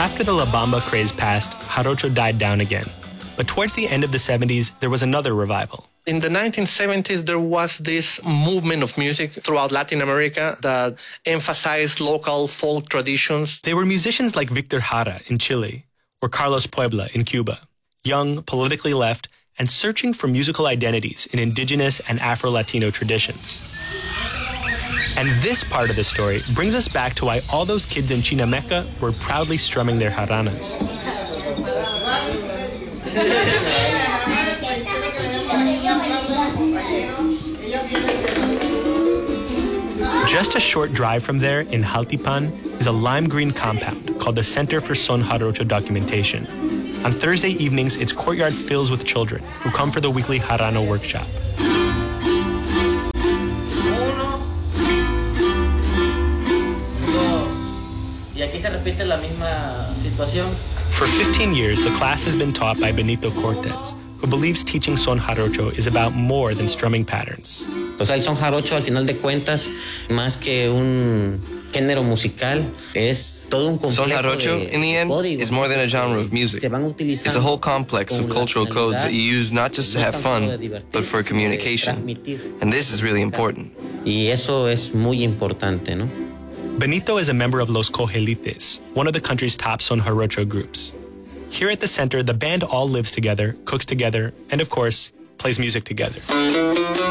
After the La Bamba craze passed, jarocho died down again. But towards the end of the 70s, there was another revival. In the 1970s, there was this movement of music throughout Latin America that emphasized local folk traditions. They were musicians like Victor Jara in Chile or Carlos Puebla in Cuba, young, politically left, and searching for musical identities in indigenous and Afro-Latino traditions. And this part of the story brings us back to why all those kids in Chinameca were proudly strumming their jaranas. Just a short drive from there, in Jaltipan, is a lime green compound called the Center for Son Jarocho Documentation. On Thursday evenings, its courtyard fills with children who come for the weekly Jarano workshop. For 15 years, the class has been taught by Benito Cortez, who believes teaching son jarocho is about more than strumming patterns. O sea, el son jarocho, al final de cuentas, más que un género musical, es todo un complejo. Son jarocho, in the end, is more than a genre of music. It's a whole complex of cultural codes that you use not just to have fun, but for communication. And this is really important. Y eso es muy importante, ¿no? Benito is a member of Los Cojelites, one of the country's top son jarocho groups. Here at the center, the band all lives together, cooks together, and of course, plays music together.